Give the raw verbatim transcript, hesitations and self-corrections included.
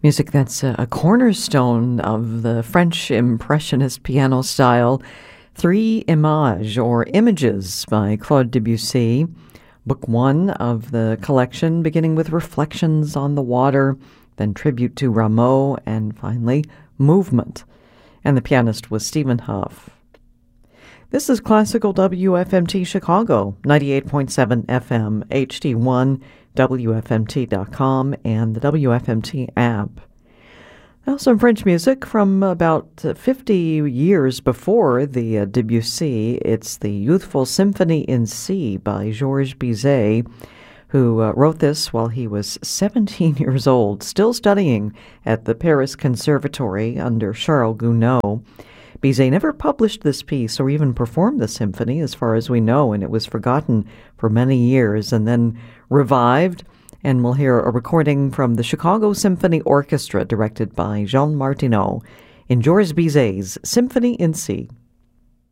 Music that's a, a cornerstone of the French Impressionist piano style. Three Images, or Images, by Claude Debussy. Book one of the collection, beginning with Reflections on the Water, then Tribute to Rameau, and finally Movement. And the pianist was Stephen Hough. This is Classical W F M T Chicago, ninety-eight point seven F M, H D one, W F M T dot com, and the W F M T app. Now, some French music from about fifty years before the uh, Debussy. It's the Youthful Symphony in C by Georges Bizet, who uh, wrote this while he was seventeen years old, still studying at the Paris Conservatory under Charles Gounod. Bizet never published this piece or even performed the symphony, as far as we know, and it was forgotten for many years and then revived. And we'll hear a recording from the Chicago Symphony Orchestra, directed by Jean Martineau, in Georges Bizet's Symphony in C.